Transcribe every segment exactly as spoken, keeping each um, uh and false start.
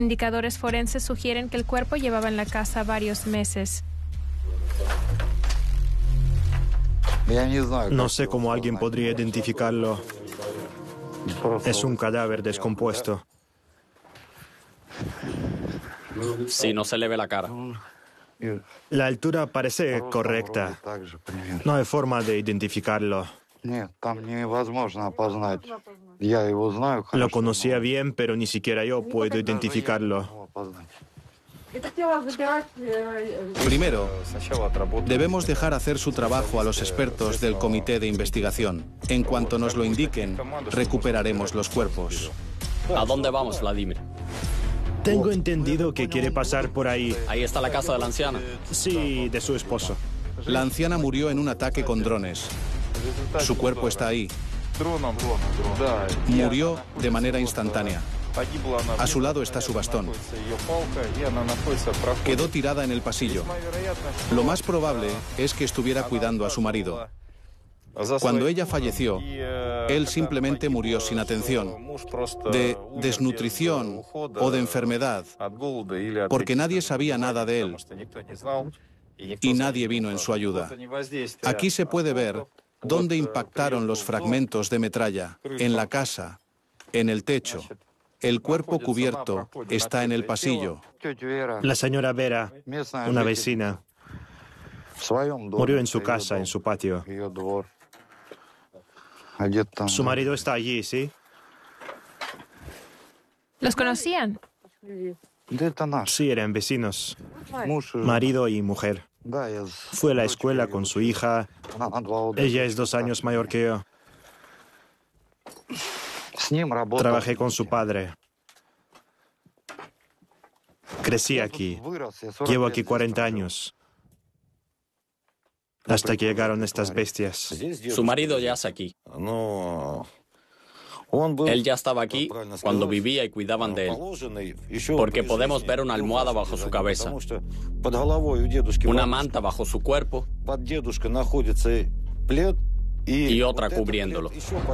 Indicadores forenses sugieren que el cuerpo llevaba en la casa varios meses. No sé cómo alguien podría identificarlo. Es un cadáver descompuesto. Sí, no se le ve la cara. La altura parece correcta. No hay forma de identificarlo. Lo conocía bien, pero ni siquiera yo puedo identificarlo. Primero, debemos dejar hacer su trabajo a los expertos del comité de investigación. En cuanto nos lo indiquen, recuperaremos los cuerpos. ¿A dónde vamos, Vladimir? Tengo entendido que quiere pasar por ahí. Ahí está la casa de la anciana. Sí, de su esposo. La anciana murió en un ataque con drones. Su cuerpo está ahí. Murió de manera instantánea. A su lado está su bastón. Quedó tirada en el pasillo. Lo más probable es que estuviera cuidando a su marido. Cuando ella falleció, él simplemente murió sin atención, de desnutrición o de enfermedad, porque nadie sabía nada de él y nadie vino en su ayuda. Aquí se puede ver dónde impactaron los fragmentos de metralla, en la casa, en el techo. El cuerpo cubierto está en el pasillo. La señora Vera, una vecina, murió en su casa, en su patio. Su marido está allí, ¿sí? ¿Los conocían? Sí, eran vecinos, marido y mujer. Fue a la escuela con su hija. Ella es dos años mayor que yo. Trabajé con su padre. Crecí aquí. Llevo aquí cuarenta años. Hasta que llegaron estas bestias. Su marido ya está aquí. Él ya estaba aquí cuando vivía y cuidaban de él, porque podemos ver una almohada bajo su cabeza, una manta bajo su cuerpo y otra cubriéndolo.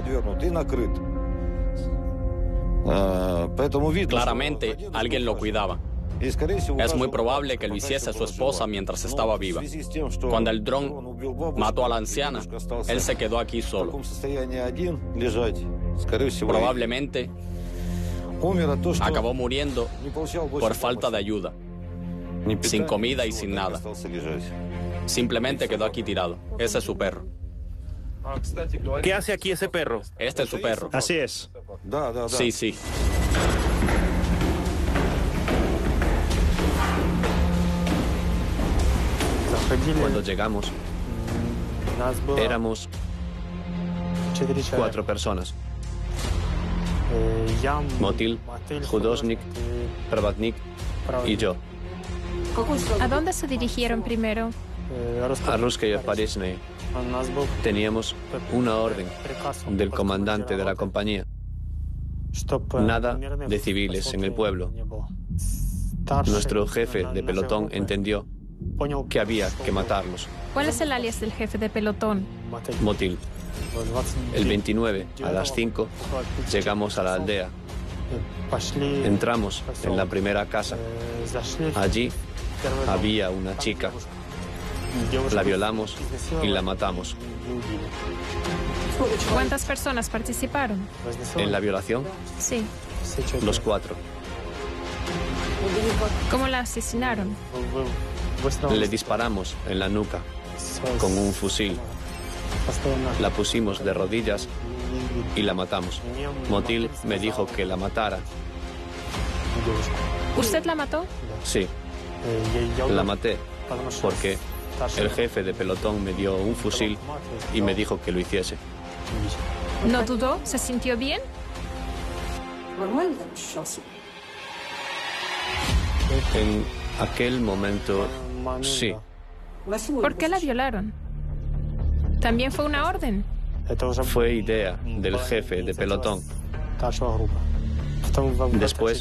Claramente, alguien lo cuidaba. Es muy probable que lo hiciese su esposa mientras estaba viva. Cuando el dron mató a la anciana, él se quedó aquí solo. Probablemente acabó muriendo por falta de ayuda, sin comida y sin nada. Simplemente quedó aquí tirado. Ese es su perro. ¿Qué hace aquí ese perro? Este es su perro. Así es. Sí, sí. Cuando llegamos, éramos cuatro personas. Motil, Hudosnik, Pravatnik y yo. ¿A dónde se dirigieron primero? A Ruskaya Parisney. Teníamos una orden del comandante de la compañía. Nada de civiles en el pueblo. Nuestro jefe de pelotón entendió que había que matarlos. ¿Cuál es el alias del jefe de pelotón? Motil. El veintinueve, a las cinco, llegamos a la aldea. Entramos en la primera casa. Allí había una chica. La violamos y la matamos. ¿Cuántas personas participaron? ¿En la violación? Sí. Los cuatro. ¿Cómo la asesinaron? Le disparamos en la nuca con un fusil. La pusimos de rodillas y la matamos. Motil me dijo que la matara. ¿Usted la mató? Sí, la maté porque el jefe de pelotón me dio un fusil y me dijo que lo hiciese. ¿No dudó? ¿Se sintió bien? En aquel momento, sí. ¿Por qué la violaron? ¿También fue una orden? Fue idea del jefe de pelotón. Después,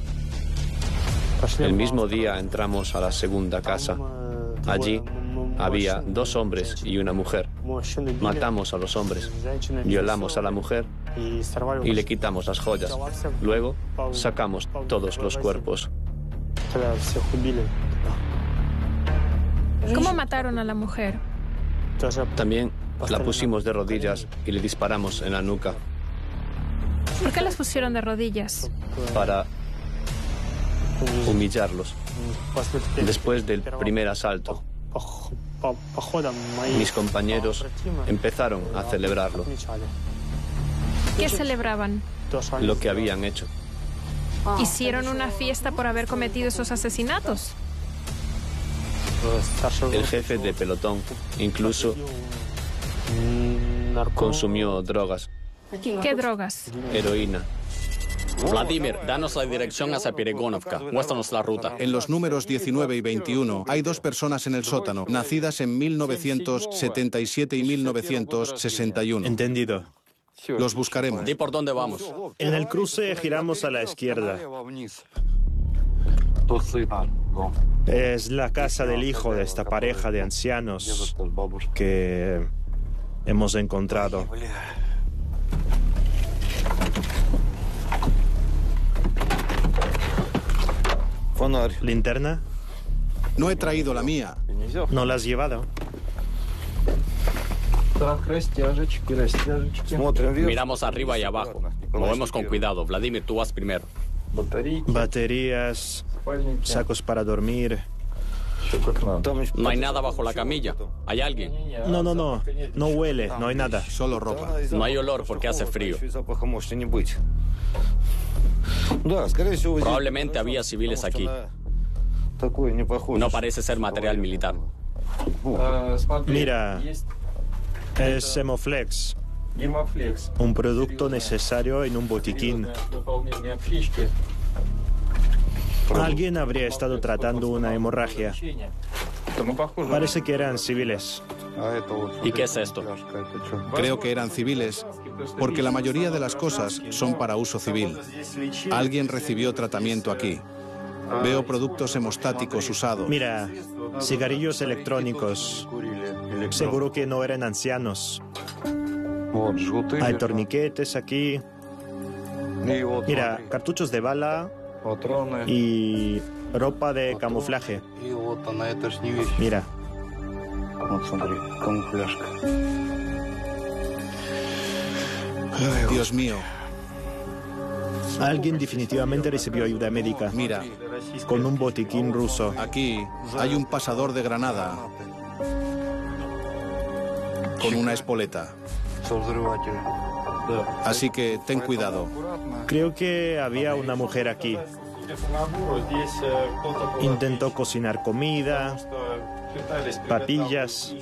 el mismo día entramos a la segunda casa. Allí había dos hombres y una mujer. Matamos a los hombres, violamos a la mujer y le quitamos las joyas. Luego sacamos todos los cuerpos. ¿Cómo mataron a la mujer? También la pusimos de rodillas y le disparamos en la nuca. ¿Por qué las pusieron de rodillas? Para humillarlos. Después del primer asalto, mis compañeros empezaron a celebrarlo. ¿Qué celebraban? Lo que habían hecho. ¿Hicieron una fiesta por haber cometido esos asesinatos? El jefe de pelotón incluso consumió drogas. ¿Qué drogas? Heroína. Vladimir, danos la dirección hacia Peregonovka. Muéstranos la ruta. En los números diecinueve y veintiuno hay dos personas en el sótano, nacidas en mil novecientos setenta y siete y mil novecientos sesenta y uno. Entendido. Los buscaremos. ¿Y por dónde vamos? En el cruce giramos a la izquierda. Es la casa del hijo de esta pareja de ancianos que hemos encontrado. ¿Linterna? No he traído la mía. ¿No la has llevado? Miramos arriba y abajo. Movemos con cuidado. Vladimir, tú vas primero. Baterías, sacos para dormir. No hay nada bajo la camilla. ¿Hay alguien? No, no, no. No huele, no hay nada. Solo ropa. No hay olor porque hace frío. Probablemente había civiles aquí. No parece ser material militar. Mira, es Hemoflex, un producto necesario en un botiquín. Alguien habría estado tratando una hemorragia. Parece que eran civiles. ¿Y qué es esto? Creo que eran civiles, porque la mayoría de las cosas son para uso civil. Alguien recibió tratamiento aquí. Veo productos hemostáticos usados. Mira, cigarrillos electrónicos. Seguro que no eran ancianos. Hay torniquetes aquí. Mira, cartuchos de bala y ropa de camuflaje. Mira. Dios mío. Alguien definitivamente recibió ayuda médica. Mira, con un botiquín ruso. Aquí hay un pasador de granada con una espoleta. Así que ten cuidado. Creo que había una mujer aquí. Intentó cocinar comida, papillas.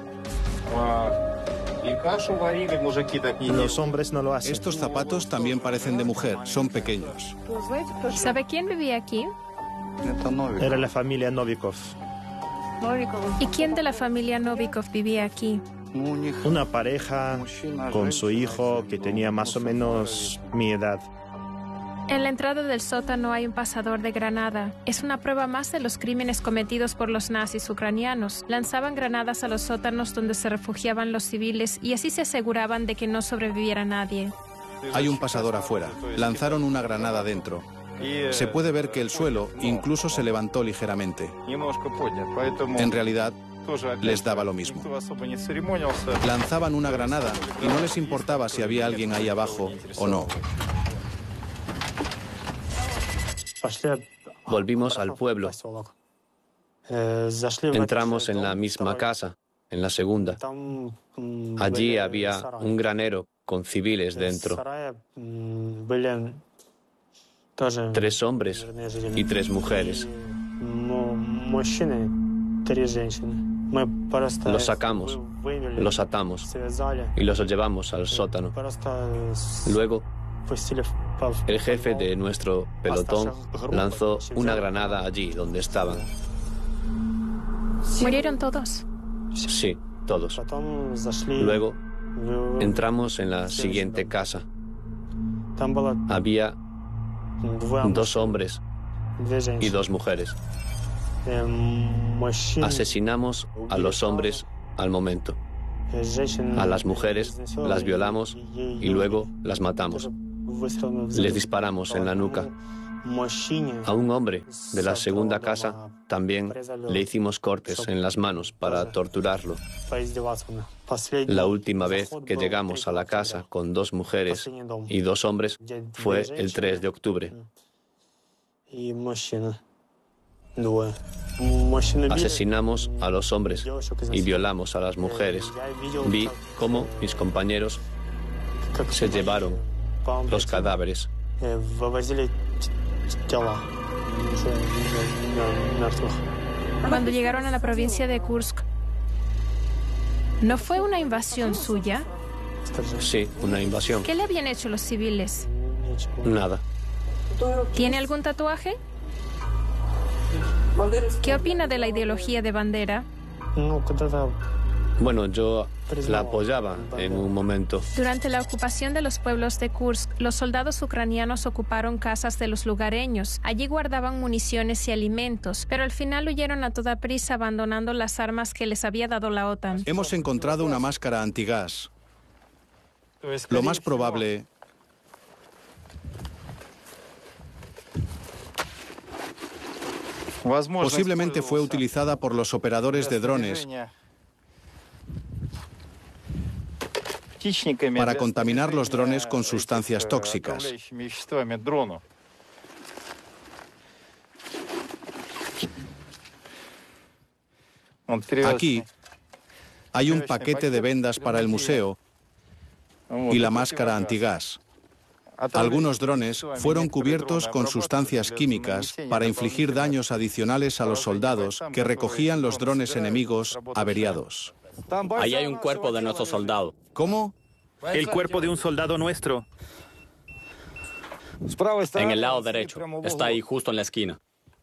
Los hombres no lo hacen. Estos zapatos también parecen de mujer, son pequeños. ¿Sabe quién vivía aquí? Era la familia Novikov. ¿Y quién de la familia Novikov vivía aquí? Una pareja con su hijo que tenía más o menos mi edad. En la entrada del sótano hay un pasador de granada. Es una prueba más de los crímenes cometidos por los nazis ucranianos. Lanzaban granadas a los sótanos donde se refugiaban los civiles y así se aseguraban de que no sobreviviera nadie. Hay un pasador afuera. Lanzaron una granada dentro. Se puede ver que el suelo incluso se levantó ligeramente. En realidad, les daba lo mismo. Lanzaban una granada y no les importaba si había alguien ahí abajo o no. Volvimos al pueblo. Entramos en la misma casa, en la segunda. Allí había un granero con civiles dentro. Tres hombres y tres mujeres. Los sacamos, los atamos y los llevamos al sótano. Luego, el jefe de nuestro pelotón lanzó una granada allí donde estaban. ¿Murieron todos? Sí, todos. Luego entramos en la siguiente casa. Había dos hombres y dos mujeres. Asesinamos a los hombres al momento. A las mujeres las violamos y luego las matamos. Les disparamos en la nuca. A un hombre de la segunda casa también le hicimos cortes en las manos para torturarlo. La última vez que llegamos a la casa con dos mujeres y dos hombres fue el tres de octubre. Asesinamos a los hombres y violamos a las mujeres. Vi cómo mis compañeros se llevaron los cadáveres. Cuando llegaron a la provincia de Kursk, ¿no fue una invasión suya? Sí, una invasión. ¿Qué le habían hecho los civiles? Nada. ¿Tiene algún tatuaje? ¿Qué opina de la ideología de Bandera? Bueno, yo la apoyaba en un momento. Durante la ocupación de los pueblos de Kursk, los soldados ucranianos ocuparon casas de los lugareños. Allí guardaban municiones y alimentos, pero al final huyeron a toda prisa abandonando las armas que les había dado la OTAN. Hemos encontrado una máscara antigás. Lo más probable... Posiblemente fue utilizada por los operadores de drones para contaminar los drones con sustancias tóxicas. Aquí hay un paquete de vendas para el museo y la máscara antigás. Algunos drones fueron cubiertos con sustancias químicas para infligir daños adicionales a los soldados que recogían los drones enemigos averiados. Ahí hay un cuerpo de nuestro soldado. ¿Cómo? El cuerpo de un soldado nuestro. En el lado derecho. Está ahí, justo en la esquina.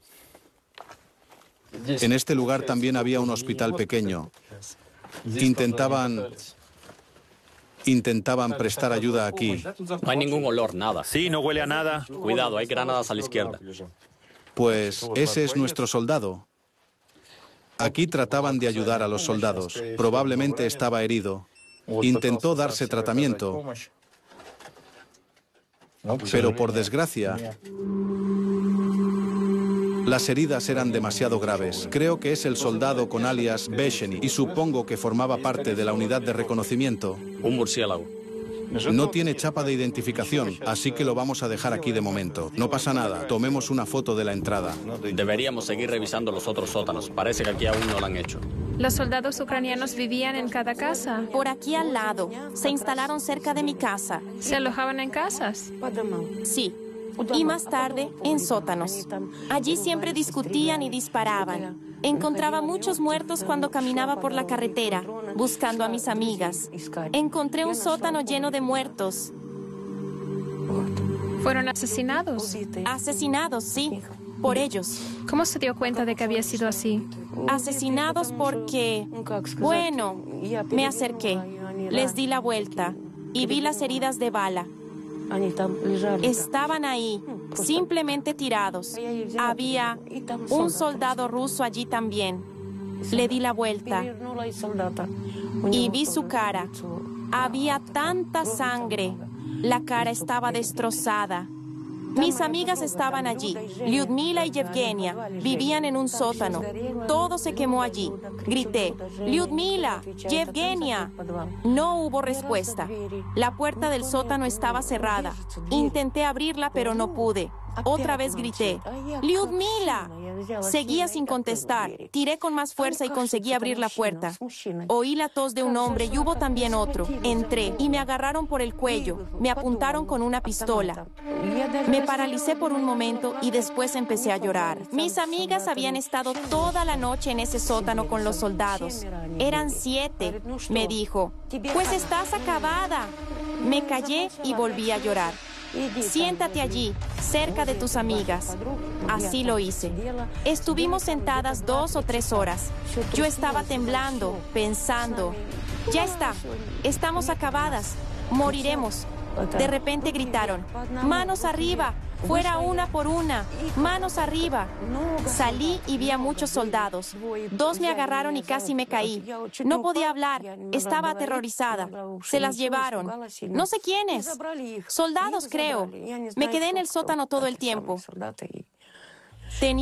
En este lugar también había un hospital pequeño. Intentaban... Intentaban prestar ayuda aquí. No hay ningún olor, nada. Sí, no huele a nada. Cuidado, hay granadas a la izquierda. Pues ese es nuestro soldado. Aquí trataban de ayudar a los soldados. Probablemente estaba herido. Intentó darse tratamiento. Pero por desgracia, las heridas eran demasiado graves. Creo que es el soldado con alias Besheny y supongo que formaba parte de la unidad de reconocimiento. Un murciélago. No tiene chapa de identificación, así que lo vamos a dejar aquí de momento. No pasa nada, tomemos una foto de la entrada. Deberíamos seguir revisando los otros sótanos. Parece que aquí aún no lo han hecho. ¿Los soldados ucranianos vivían en cada casa? Por aquí al lado. Se instalaron cerca de mi casa. ¿Se alojaban en casas? Sí. Y más tarde, en sótanos. Allí siempre discutían y disparaban. Encontraba muchos muertos cuando caminaba por la carretera, buscando a mis amigas. Encontré un sótano lleno de muertos. ¿Fueron asesinados? Asesinados, sí, por ellos. ¿Cómo se dio cuenta de que había sido así? Asesinados porque, bueno, me acerqué, les di la vuelta y vi las heridas de bala. Estaban ahí, simplemente tirados. Había un soldado ruso allí también. Le di la vuelta y vi su cara. Había tanta sangre. La cara estaba destrozada. Mis amigas estaban allí. Lyudmila y Yevgenia vivían en un sótano. Todo se quemó allí. Grité, Lyudmila, Yevgenia. No hubo respuesta. La puerta del sótano estaba cerrada. Intenté abrirla, pero no pude. Otra vez grité, Lyudmila. Seguía sin contestar. Tiré con más fuerza y conseguí abrir la puerta. Oí la tos de un hombre y hubo también otro. Entré y me agarraron por el cuello. Me apuntaron con una pistola. Me paralicé por un momento y después empecé a llorar. Mis amigas habían estado toda la noche en ese sótano con los soldados. Eran siete, me dijo. Pues estás acabada. Me callé y volví a llorar. Siéntate allí, cerca de tus amigas. Así lo hice. Estuvimos sentadas dos o tres horas. Yo estaba temblando, pensando, ya está, estamos acabadas, moriremos. De repente gritaron, manos arriba, Fuera una por una, manos arriba. Salí y vi a muchos soldados. Dos me agarraron y casi me caí. No podía hablar, estaba aterrorizada. Se las llevaron. No sé quiénes. Soldados, creo. Me quedé en el sótano todo el tiempo. Tenía